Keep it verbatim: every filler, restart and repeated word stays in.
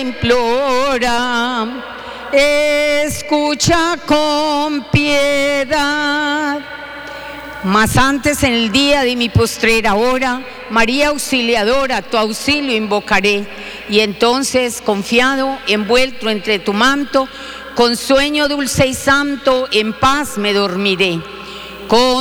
implora, escucha con piedad. Mas antes, en el día de mi postrera hora, María Auxiliadora, tu auxilio invocaré, y entonces, confiado, envuelto entre tu manto, con sueño dulce y santo, en paz me dormiré. Con